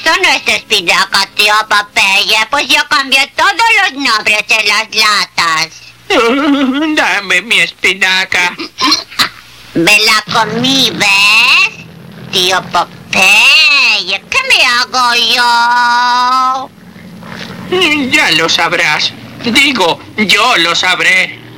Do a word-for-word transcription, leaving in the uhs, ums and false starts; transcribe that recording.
Eso no es espinaca, tío Popeye. Pues yo cambié todos los nombres de las latas. Dame mi espinaca. Me la comí, ¿ves? Tío Popeye, ¿qué me hago yo? Ya lo sabrás. Digo, yo lo sabré.